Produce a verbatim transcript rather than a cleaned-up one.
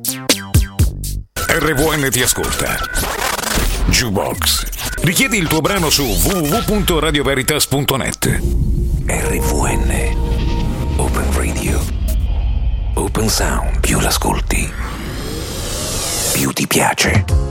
R V N ti ascolta. Jukebox. Richiedi il tuo brano su w w w punto radio veritas punto net. R V N. Open Radio. Open Sound. Più l'ascolti, più ti piace.